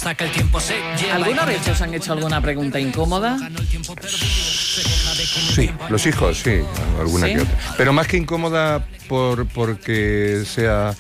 fuerza que el tiempo se lleva. ¿Alguna vez os han hecho alguna pregunta incómoda? Sí, los hijos, sí, alguna ¿Sí? que otra. Pero más que incómoda porque sea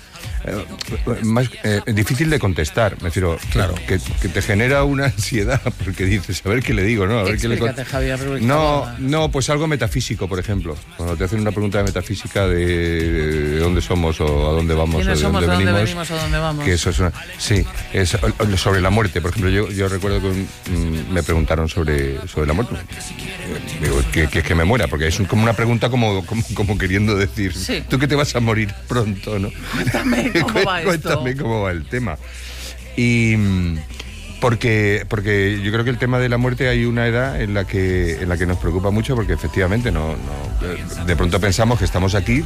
más difícil de contestar, me refiero, Claro. que te genera una ansiedad, porque dices, a ver qué le digo, ¿no? A ver qué le Explícate, Javier Ruiz. No, pues algo metafísico, por ejemplo. Cuando te hacen una pregunta de metafísica de dónde somos o a dónde vamos o ¿Quiénes de somos, dónde de dónde venimos. venimos o dónde vamos? Que eso es sí, es sobre la muerte. Por ejemplo, yo recuerdo que me preguntaron sobre la muerte. Digo, que me muera, porque es como una pregunta como queriendo decir, Sí. tú que te vas a morir pronto, ¿no? Cuéntame cómo va esto. Cuéntame cómo va el tema. Y porque yo creo que el tema de la muerte hay una edad en la que nos preocupa mucho, porque efectivamente no de pronto pensamos que estamos aquí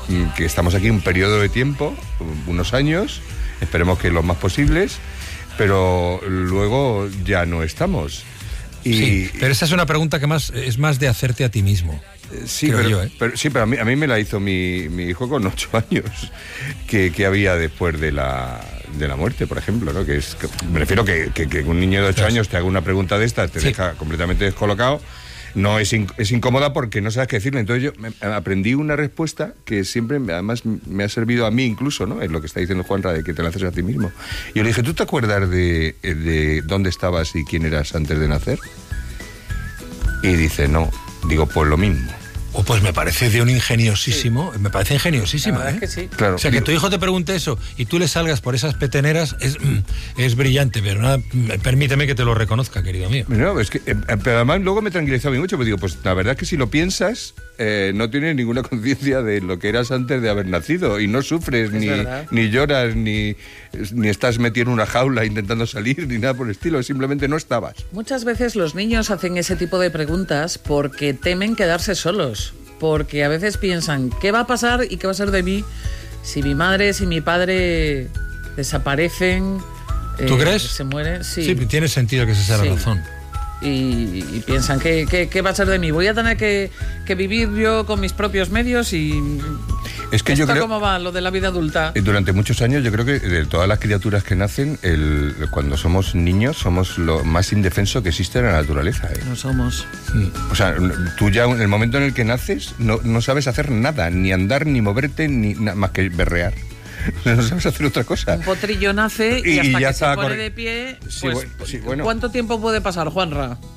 un periodo de tiempo, unos años, esperemos que los más posibles, pero luego ya no estamos. Sí, pero esa es una pregunta que es más de hacerte a ti mismo. Sí, pero a mí me la hizo mi hijo con 8 años, que había después de la muerte, por ejemplo, ¿no? Me refiero que un niño de 8 años te haga una pregunta de estas, te deja completamente descolocado. No es incómoda porque no sabes qué decirle. Entonces yo aprendí una respuesta que siempre, además, me ha servido a mí incluso, ¿no? Es lo que está diciendo Juanra, de que te la haces a ti mismo. Y yo le dije, ¿tú te acuerdas de dónde estabas y quién eras antes de nacer? Y dice, no. Digo, pues lo mismo. Pues me parece de un ingeniosísimo, me parece ingeniosísima, La verdad es que sí. Claro. O sea, que tu hijo te pregunte eso y tú le salgas por esas peteneras es brillante, pero nada, permíteme que te lo reconozca, querido mío. No, es que, pero además luego me tranquilizó a mí mucho, porque digo, pues la verdad es que si lo piensas, no tienes ninguna conciencia de lo que eras antes de haber nacido y no sufres, ni lloras, ni estás metido en una jaula intentando salir, ni nada por el estilo, simplemente no estabas. Muchas veces los niños hacen ese tipo de preguntas porque temen quedarse solos, porque a veces piensan, ¿qué va a pasar y qué va a ser de mí si mi madre, si mi padre desaparecen? ¿Tú crees? Se mueren. Sí, tiene sentido que esa sea la razón. Y piensan, ¿qué va a ser de mí? Voy a tener que vivir yo con mis propios medios y... Es que yo creo, ¿cómo va lo de la vida adulta? Durante muchos años yo creo que de todas las criaturas que nacen, cuando somos niños somos lo más indefenso que existe en la naturaleza. No somos. O sea, tú ya en el momento en el que naces no sabes hacer nada, ni andar, ni moverte, ni nada más que berrear. No sabes hacer otra cosa. Un potrillo nace y hasta ya que se pone de pie, pues, bueno. ¿cuánto tiempo puede pasar, Juanra?